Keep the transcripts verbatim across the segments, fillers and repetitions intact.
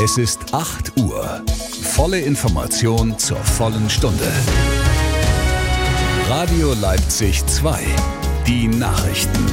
Es ist acht Uhr. Volle Information zur vollen Stunde. Radio Leipzig zwei. Die Nachrichten.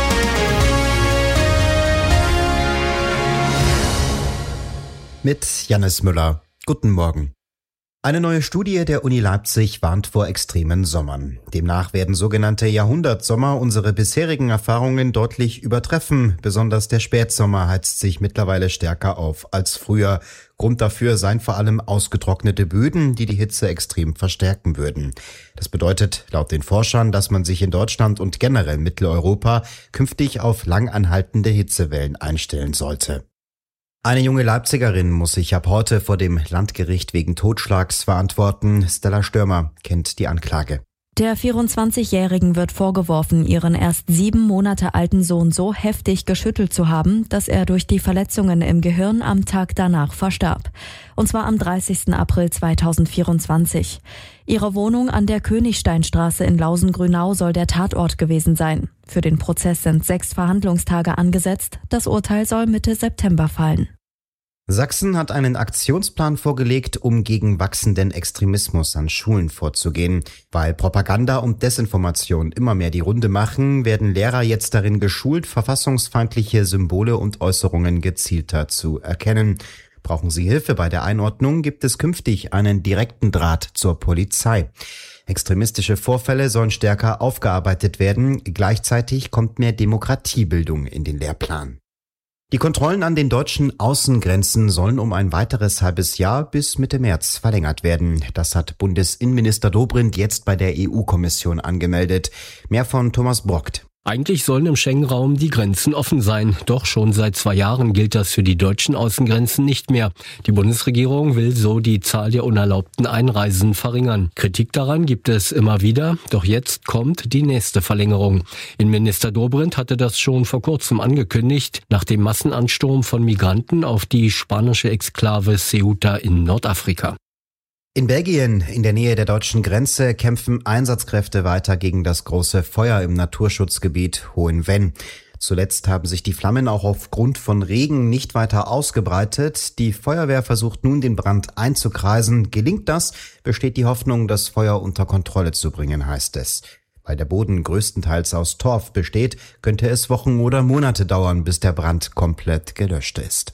Mit Jannis Müller. Guten Morgen. Eine neue Studie der Uni Leipzig warnt vor extremen Sommern. Demnach werden sogenannte Jahrhundertsommer unsere bisherigen Erfahrungen deutlich übertreffen. Besonders der Spätsommer heizt sich mittlerweile stärker auf als früher. Grund dafür seien vor allem ausgetrocknete Böden, die die Hitze extrem verstärken würden. Das bedeutet laut den Forschern, dass man sich in Deutschland und generell Mitteleuropa künftig auf langanhaltende Hitzewellen einstellen sollte. Eine junge Leipzigerin muss sich ab heute vor dem Landgericht wegen Totschlags verantworten. Stella Stürmer kennt die Anklage. Der vierundzwanzigjährigen wird vorgeworfen, ihren erst sieben Monate alten Sohn so heftig geschüttelt zu haben, dass er durch die Verletzungen im Gehirn am Tag danach verstarb. Und zwar am dreißigsten April zweitausendvierundzwanzig. Ihre Wohnung an der Königsteinstraße in Lausen-Grünau soll der Tatort gewesen sein. Für den Prozess sind sechs Verhandlungstage angesetzt. Das Urteil soll Mitte September fallen. Sachsen hat einen Aktionsplan vorgelegt, um gegen wachsenden Extremismus an Schulen vorzugehen. Weil Propaganda und Desinformation immer mehr die Runde machen, werden Lehrer jetzt darin geschult, verfassungsfeindliche Symbole und Äußerungen gezielter zu erkennen. Brauchen Sie Hilfe bei der Einordnung, gibt es künftig einen direkten Draht zur Polizei. Extremistische Vorfälle sollen stärker aufgearbeitet werden. Gleichzeitig kommt mehr Demokratiebildung in den Lehrplan. Die Kontrollen an den deutschen Außengrenzen sollen um ein weiteres halbes Jahr bis Mitte März verlängert werden. Das hat Bundesinnenminister Dobrindt jetzt bei der E U-Kommission angemeldet. Mehr von Thomas Brockt. Eigentlich sollen im Schengen-Raum die Grenzen offen sein. Doch schon seit zwei Jahren gilt das für die deutschen Außengrenzen nicht mehr. Die Bundesregierung will so die Zahl der unerlaubten Einreisen verringern. Kritik daran gibt es immer wieder. Doch jetzt kommt die nächste Verlängerung. Innenminister Dobrindt hatte das schon vor kurzem angekündigt, nach dem Massenansturm von Migranten auf die spanische Exklave Ceuta in Nordafrika. In Belgien, in der Nähe der deutschen Grenze, kämpfen Einsatzkräfte weiter gegen das große Feuer im Naturschutzgebiet Hohenvenn. Zuletzt haben sich die Flammen auch aufgrund von Regen nicht weiter ausgebreitet. Die Feuerwehr versucht nun, den Brand einzukreisen. Gelingt das, besteht die Hoffnung, das Feuer unter Kontrolle zu bringen, heißt es. Weil der Boden größtenteils aus Torf besteht, könnte es Wochen oder Monate dauern, bis der Brand komplett gelöscht ist.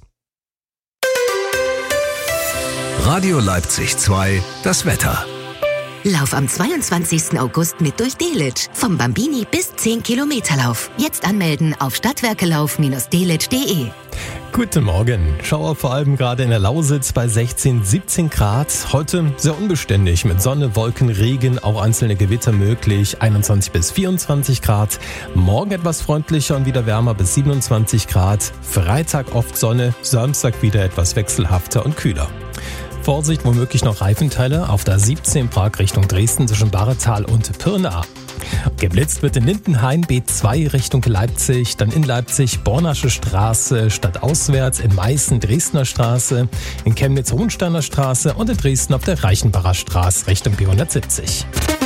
Radio Leipzig zwei, das Wetter. Lauf am zweiundzwanzigsten August mit durch Delitzsch. Vom Bambini bis zehn Kilometer Lauf. Jetzt anmelden auf stadtwerkelauf Bindestrich delitzsch Punkt de. Guten Morgen. Schauer vor allem gerade in der Lausitz bei sechzehn, siebzehn Grad. Heute sehr unbeständig mit Sonne, Wolken, Regen, auch einzelne Gewitter möglich. einundzwanzig bis vierundzwanzig Grad. Morgen etwas freundlicher und wieder wärmer bis siebenundzwanzig Grad. Freitag oft Sonne, Samstag wieder etwas wechselhafter und kühler. Vorsicht, womöglich noch Reifenteile auf der siebzehn Prag Richtung Dresden zwischen Barretal und Pirna. Geblitzt wird in Lindenhain B zwei Richtung Leipzig, dann in Leipzig Bornasche Straße, stadtauswärts in Meißen Dresdner Straße, in Chemnitz Hohensteiner Straße und in Dresden auf der Reichenbacher Straße Richtung B hundertsiebzig.